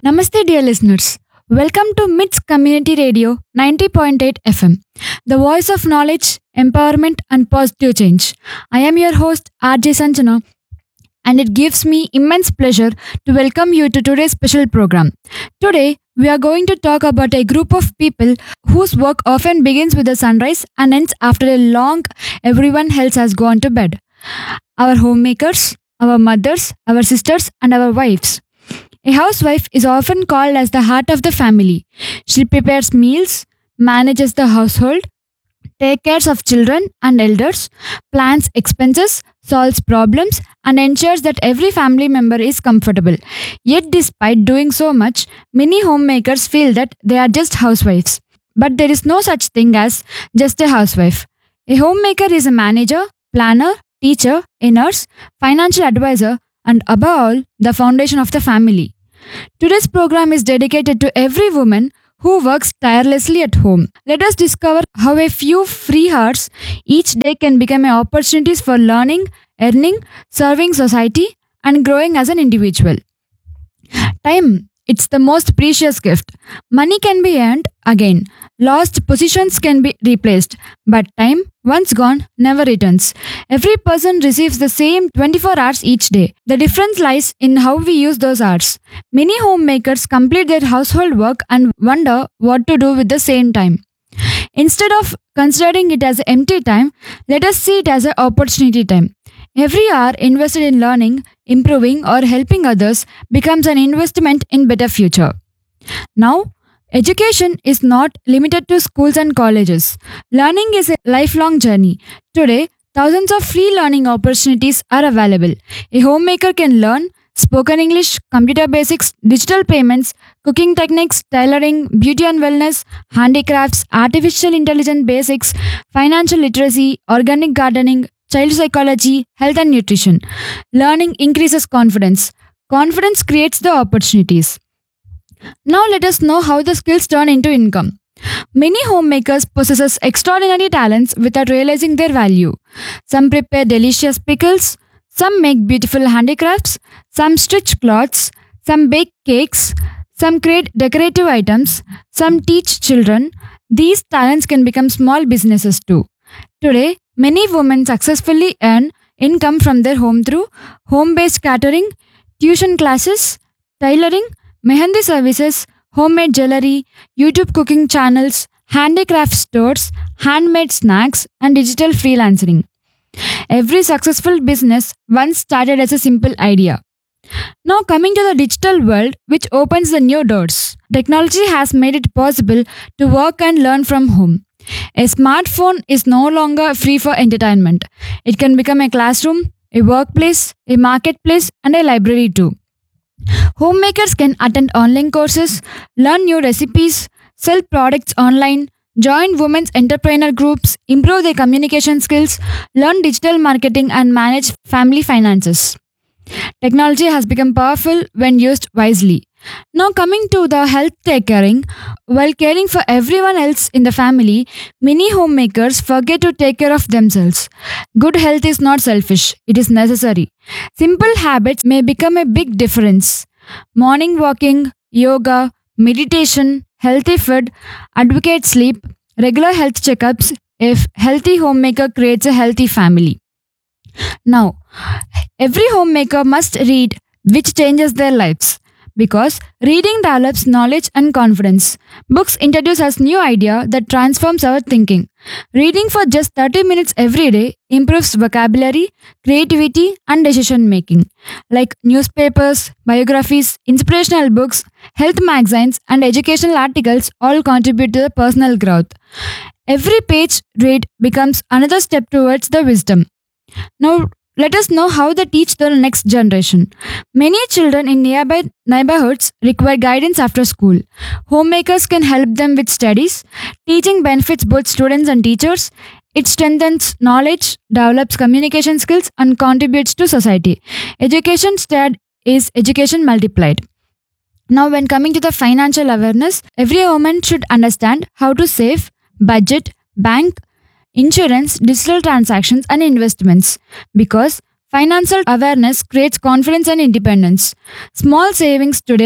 Namaste, dear listeners. Welcome to MITS Community Radio 90.8 FM, the voice of knowledge, empowerment, and positive change. I am your host, RJ Sanjana, and it gives me immense pleasure to welcome you to today's special program. Today, we are going to talk about a group of people whose work often begins with the sunrise and ends after a long everyone else has gone to bed. Our homemakers, our mothers, our sisters, and our wives. A housewife is often called as the heart of the family. She prepares meals, manages the household, takes care of children and elders, plans expenses, solves problems, and ensures that every family member is comfortable. Yet, despite doing so much, many homemakers feel that they are just housewives. But there is no such thing as just a housewife. A homemaker is a manager, planner, teacher, a nurse, financial advisor, and above all, the foundation of the family. Today's program is dedicated to every woman who works tirelessly at home. Let us discover how a few free hours each day can become opportunities for learning, earning, serving society, and growing as an individual. Time, it's the most precious gift. Money can be earned again. Lost positions can be replaced. But time, once gone, never returns. Every person receives the same 24 hours each day. The difference lies in how we use those hours. Many homemakers complete their household work and wonder what to do with the same time. Instead of considering it as empty time, let us see it as an opportunity time. Every hour invested in learning, improving, or helping others becomes an investment in better future. Now, education is not limited to schools and colleges. Learning is a lifelong journey. Today, thousands of free learning opportunities are available. A homemaker can learn spoken English, computer basics, digital payments, cooking techniques, tailoring, beauty and wellness, handicrafts, artificial intelligence basics, financial literacy, organic gardening, child psychology, health and nutrition. Learning increases confidence. Confidence creates the opportunities. Now let us know how the skills turn into income. Many homemakers possess extraordinary talents without realizing their value. Some prepare delicious pickles, some make beautiful handicrafts, some stitch cloths, some bake cakes, some create decorative items, some teach children. These talents can become small businesses too. Today, many women successfully earn income from their home through home-based catering, tuition classes, tailoring, mehendi services, homemade jewelry, YouTube cooking channels, handicraft stores, handmade snacks, and digital freelancing. Every successful business once started as a simple idea. Now coming to the digital world, which opens the new doors. Technology has made it possible to work and learn from home. A smartphone is no longer free for entertainment. It can become a classroom, a workplace, a marketplace, and a library too. Homemakers can attend online courses, learn new recipes, sell products online, join women's entrepreneur groups, improve their communication skills, learn digital marketing, and manage family finances. Technology has become powerful when used wisely. Now, coming to the health take caring, while caring for everyone else in the family, many homemakers forget to take care of themselves. Good health is not selfish, it is necessary. Simple habits may become a big difference. Morning walking, yoga, meditation, healthy food, advocate sleep, regular health checkups. If healthy homemaker creates a healthy family. Now, every homemaker must read, which changes their lives. Because reading develops knowledge and confidence. Books introduce us new idea that transforms our thinking. Reading for just 30 minutes every day improves vocabulary, creativity, and decision making. Like newspapers, biographies, inspirational books, health magazines, and educational articles all contribute to the personal growth. Every page read becomes another step towards the wisdom. Now, let us know how they teach the next generation. Many children in nearby neighborhoods require guidance after school. Homemakers can help them with studies. Teaching benefits both students and teachers. It strengthens knowledge, develops communication skills, and contributes to society. Education spread is education multiplied. Now, when coming to the financial awareness, every woman should understand how to save, budget, bank, insurance, digital transactions, and investments because financial awareness creates confidence and independence. Small savings today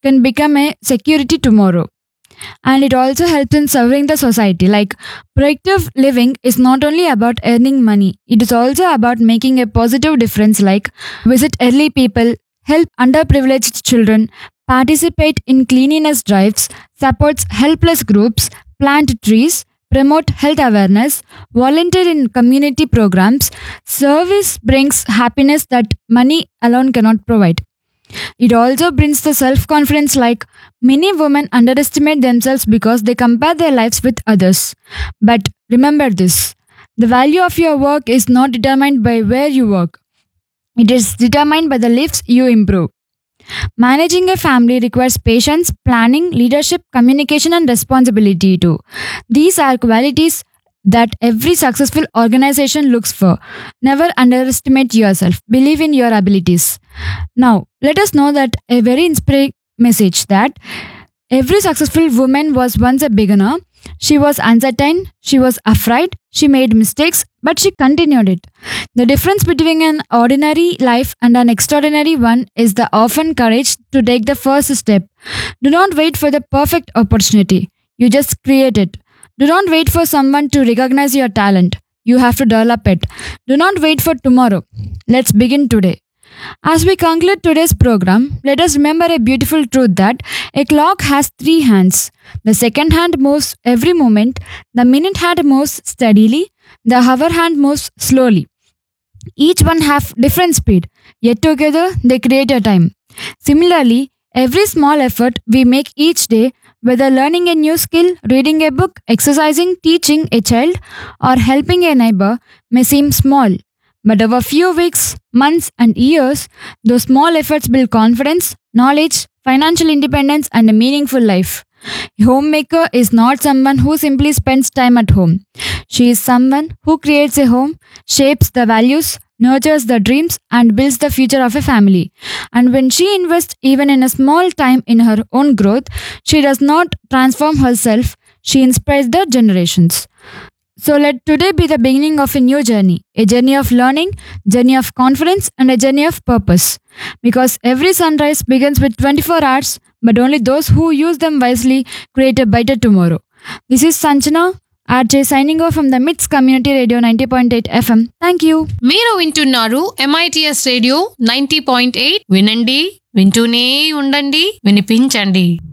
can become a security tomorrow. And it also helps in serving the society. Like, productive living is not only about earning money, it is also about making a positive difference, like visit elderly people, help underprivileged children, participate in cleanliness drives, supports helpless groups, plant trees, promote health awareness, volunteer in community programs. Service brings happiness that money alone cannot provide. It also brings the self confidence, like many women underestimate themselves because they compare their lives with others. But remember this, the value of your work is not determined by where you work, it is determined by the lives you improve. Managing a family requires patience, planning, leadership, communication, and responsibility too. These are qualities that every successful organization looks for. Never underestimate yourself. Believe in your abilities. Now, let us know that a very inspiring message that every successful woman was once a beginner. She was uncertain, she was afraid, she made mistakes, but she continued it. The difference between an ordinary life and an extraordinary one is the often courage to take the first step. Do not wait for the perfect opportunity. You just create it. Do not wait for someone to recognize your talent. You have to develop it. Do not wait for tomorrow. Let's begin today. As we conclude today's program, let us remember a beautiful truth that a clock has three hands. The second hand moves every moment, the minute hand moves steadily, the hour hand moves slowly. Each one have different speed, yet together they create a time. Similarly, every small effort we make each day, whether learning a new skill, reading a book, exercising, teaching a child, or helping a neighbor, may seem small. But over few weeks, months, and years, those small efforts build confidence, knowledge, financial independence, and a meaningful life. A homemaker is not someone who simply spends time at home. She is someone who creates a home, shapes the values, nurtures the dreams, and builds the future of a family. And when she invests even in a small time in her own growth, she does not transform herself, she inspires the generations. So let today be the beginning of a new journey, a journey of learning, journey of confidence, and a journey of purpose. Because every sunrise begins with 24 hours, but only those who use them wisely create a better tomorrow. This is Sanchana, RJ signing off from the MITS Community Radio 90.8 FM. Thank you. మీరు వింటున్నారు MITS radio 90.8 వినండి వింటూనే ఉండండి వినిపించండి.